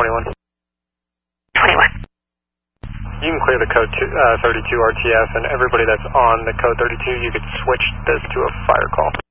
21. 21. You can clear the code 32 RTF, and everybody that's on the code 32, you could switch this to a fire call.